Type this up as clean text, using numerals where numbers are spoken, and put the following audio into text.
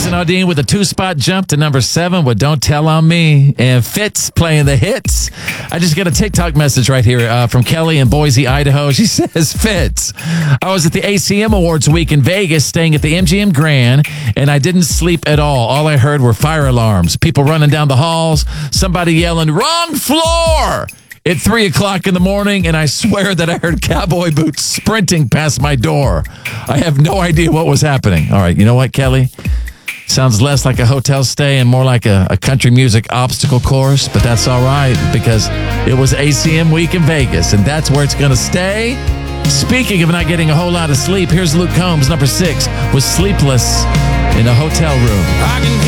Jason Aldean with a 2-spot jump to number 7 with Don't Tell on Me. And Fitz playing the hits. I just got a TikTok message right here from Kelly in Boise, Idaho. She says, Fitz, I was at the ACM Awards week in Vegas staying at the MGM Grand, and I didn't sleep at all. All I heard were fire alarms, people running down the halls, somebody yelling, wrong floor! At 3 o'clock in the morning, and I swear that I heard cowboy boots sprinting past my door. I have no idea what was happening. All right, you know what, Kelly? Sounds less like a hotel stay and more like a country music obstacle course, but that's all right because it was ACM week in Vegas, and that's where it's going to stay. Speaking of not getting a whole lot of sleep, here's Luke Combs, number 6, with Sleepless in a Hotel Room.